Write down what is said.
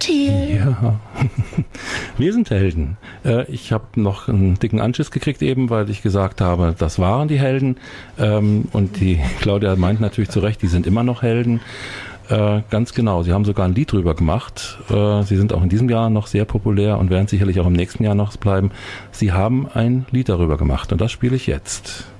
Thiel. Ja, wir sind Helden. Ich habe noch einen dicken Anschiss gekriegt eben, weil ich gesagt habe, das waren die Helden. Und die Claudia meint natürlich zu Recht, die sind immer noch Helden. Ganz genau, sie haben sogar ein Lied drüber gemacht. Sie sind auch in diesem Jahr noch sehr populär und werden sicherlich auch im nächsten Jahr noch bleiben. Sie haben ein Lied darüber gemacht und das spiele ich jetzt.